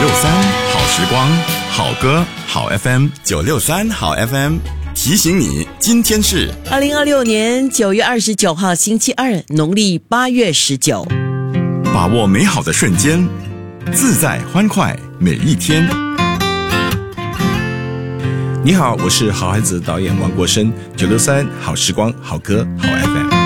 好时光，好歌好 FM 963好 FM 提醒你，今天是 2026年9月29号星期二，农历8月19。 把握美好的瞬间，自在欢快每一天。 你好，我是好孩子导演王国生，963好时光，好歌好 FM。